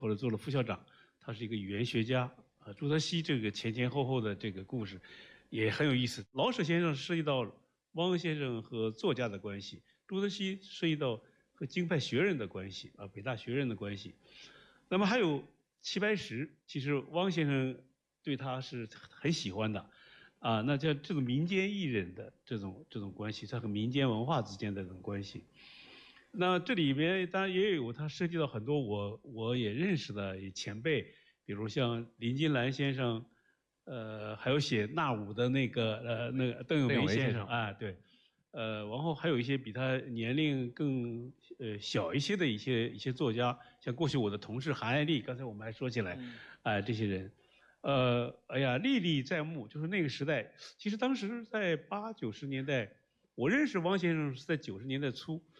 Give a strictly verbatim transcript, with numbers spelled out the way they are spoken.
后来做了副校长，他是一个语言学家。啊，朱德熙这个前前后后的这个故事也很有意思。老舍先生涉及到汪先生和作家的关系，朱德熙涉及到和京派学人的关系啊，北大学人的关系。那么还有齐白石，其实汪先生对他是很喜欢的，啊，那叫这种民间艺人的这种这种关系，他和民间文化之间的这种关系。那这里边当然也有他涉及到很多我我也认识的前辈，比如像林金兰先生，呃，还有写纳武的那个呃那个邓友梅先生啊，对，呃，然后还有一些比他年龄更呃小一些的一些一些作家，像过去我的同事韩爱丽，刚才我们还说起来，哎、呃，这些人，呃，哎呀，历历在目，就是那个时代，其实当时在八九十年代，我认识汪先生是在九十年代初。